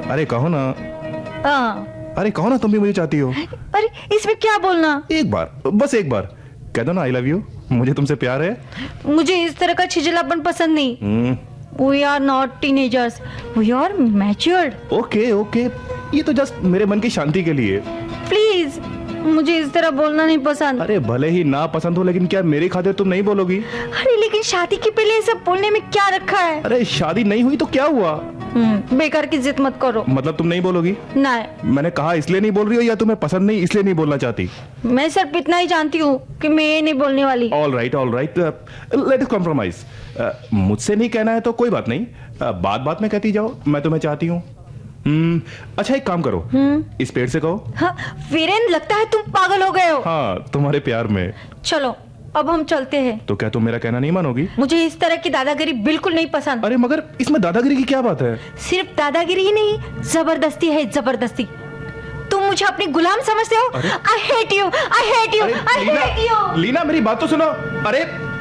अरे कहो ना। अरे कहो ना, तुम भी मुझे चाहती हो। अरे इसमें क्या बोलना? एक बार, बस एक बार कह दो ना, आई लव यू, मुझे तुमसे प्यार है। मुझे इस तरह का छिछलापन पसंद नहीं। We are not teenagers, we are matured. Okay okay, ये तो जस्ट मेरे मन की शांति के लिए। प्लीज, मुझे इस तरह बोलना नहीं पसंद। अरे भले ही ना पसंद हो, लेकिन क्या मेरी खातिर तुम नहीं बोलोगी? अरे लेकिन शादी के पहले ये सब बोलने में क्या रखा है? अरे शादी नहीं हुई तो क्या हुआ? बेकार की जिद मत करो। मतलब तुम नहीं बोलोगी? नहीं। मैंने कहा इसलिए नहीं बोल रही हो या तुम्हें पसंद नहीं इसलिए नहीं बोलना चाहती? मैं सिर्फ इतना ही जानती हूँ कि मैं ये नहीं बोलने वाली। All right, let us compromise. मुझसे नहीं कहना है तो कोई बात नहीं, बात में कहती जाओ मैं तुम्हें चाहती हूँ। अच्छा एक काम करो, इस पेड़ से कहो। हाँ, वीरेंद्र लगता है तुम पागल हो गए हो। हाँ, तुम्हारे प्यार में। चलो अब हम चलते हैं। तो क्या तुम मेरा कहना नहीं मानोगी? मुझे इस तरह की दादागिरी बिल्कुल नहीं पसंद। अरे मगर इसमें दादागिरी की क्या बात है? सिर्फ दादागिरी ही नहीं, जबरदस्ती है, जबरदस्ती। तुम मुझे अपनी गुलाम समझते हो? I hate you, I hate you, I hate you। Leena मेरी बात तो सुनो। अरे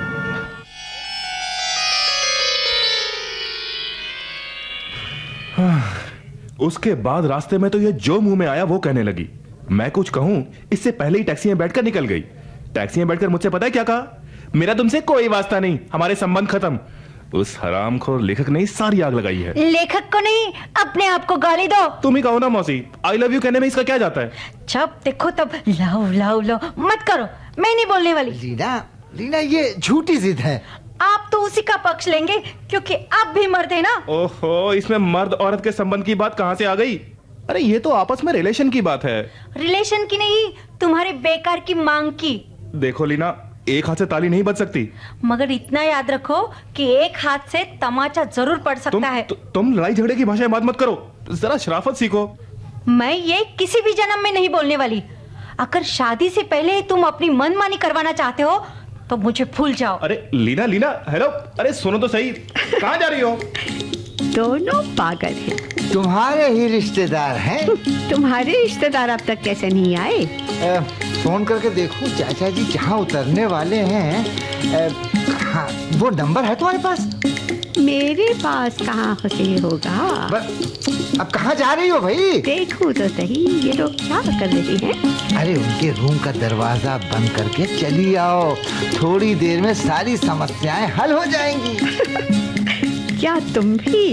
उसके बाद रास्ते में तो ये जो मुंह में आया वो कहने लगी। मैं कुछ कहूं इससे पहले ही टैक्सी में बैठकर निकल गई। टैक्सी में बैठकर मुझसे पता है क्या कहा? मेरा तुमसे कोई वास्ता नहीं, हमारे संबंध खत्म। उस हरामखोर लेखक ने सारी आग लगाई है। लेखक को नहीं, अपने आप को गाली दो। तुम ही कहो ना मौसी, आई लव यू कहने में इसका क्या जाता है? जब देखो तब लाओ लाओ लाओ, मत करो, मैं नहीं बोलने वाली। लीना ये झूठी जिद है। आप तो उसी का पक्ष लेंगे क्योंकि आप भी मर्द है ना। ओहो, इसमें मर्द औरत के संबंध की बात कहां से आ गई? अरे ये तो आपस में रिलेशन की बात है। रिलेशन की नहीं, तुम्हारे बेकार की मांग की। देखो लीना, एक हाथ से ताली नहीं बज सकती। मगर इतना याद रखो कि एक हाथ से तमाचा जरूर पड़ सकता है। तुम लड़ाई झगड़े की भाषा में बात मत करो, जरा शराफत सीखो। मैं ये किसी भी जन्म में नहीं बोलने वाली। अगर शादी से पहले तुम अपनी मनमानी करवाना चाहते हो तो मुझे भूल जाओ। अरे लीना, लीना हेलो, अरे सुनो तो सही, कहाँ जा रही हो? दोनों पागल हैं। तुम्हारे ही रिश्तेदार हैं। तुम्हारे रिश्तेदार अब तक कैसे नहीं आए? फोन करके देखो, चाचा जी जहाँ उतरने वाले हैं। हाँ, वो नंबर है तुम्हारे पास? मेरे पास कहाँ से होगा? अब कहाँ जा रही हो भाई? देखो तो सही, ये लोग क्या कर रहे हैं? अरे उनके रूम का दरवाजा बंद करके चली आओ, थोड़ी देर में सारी समस्याएं हल हो जाएंगी। क्या तुम भी?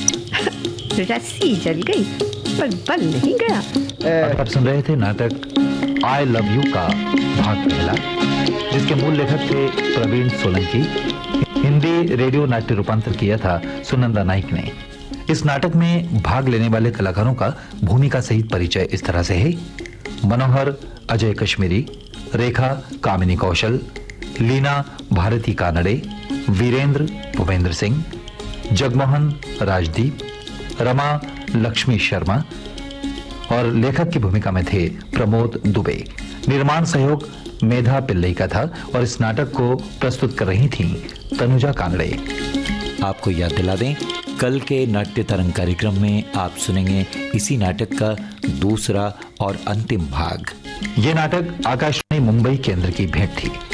रस्सी जल गई पर बल नहीं गया। आप सुन रहे थे नाटक आई लव यू का भाग पहला, जिसके मूल लेखक थे प्रवीण सोलंकी। हिंदी रेडियो नाट्य रूपांतर किया था सुनंदा नाइक ने। इस नाटक में भाग लेने वाले कलाकारों का भूमिका सहित परिचय इस तरह से है: मनोहर अजय कश्मीरी, रेखा कामिनी कौशल, लीना भारती कानड़े, वीरेंद्र भूपेंद्र सिंह, जगमोहन राजदीप, रमा लक्ष्मी शर्मा और लेखक की भूमिका में थे प्रमोद दुबे। निर्माण सहयोग मेधा पिल्लई का था और इस नाटक को प्रस्तुत कर रही थीं तनुजा कानड़े। आपको याद दिला दें, कल के नाट्य तरंग कार्यक्रम में आप सुनेंगे इसी नाटक का दूसरा और अंतिम भाग। ये नाटक आकाशवाणी मुंबई केंद्र की भेंट थी।